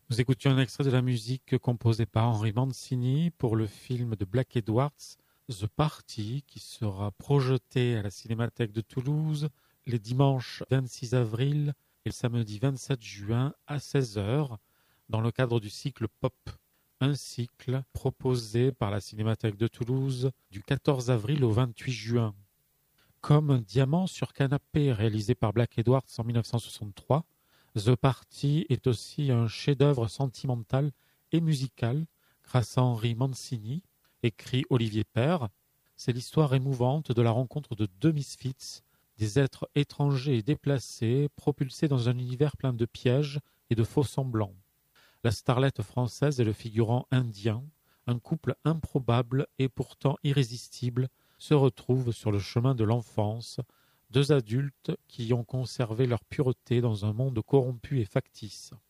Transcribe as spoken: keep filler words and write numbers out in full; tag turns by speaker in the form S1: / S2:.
S1: Nous écoutions un extrait de la musique composée par Henry Mancini pour le film de Black Edwards, The Party, qui sera projeté à la Cinémathèque de Toulouse les dimanches vingt-six avril et le samedi vingt-sept juin à seize heures, dans le cadre du cycle Pop. Un cycle proposé par la Cinémathèque de Toulouse du quatorze avril au vingt-huit juin. Comme un diamant sur canapé réalisé par Black Edwards en mille neuf cent soixante-trois, The Party est aussi un chef-d'œuvre sentimental et musical grâce à Henry Mancini, écrit Olivier Père. C'est l'histoire émouvante de la rencontre de deux misfits, des êtres étrangers et déplacés, propulsés dans un univers plein de pièges et de faux semblants. La starlette française et le figurant indien, un couple improbable et pourtant irrésistible, se retrouvent sur le chemin de l'enfance, deux adultes qui ont conservé leur pureté dans un monde corrompu et factice.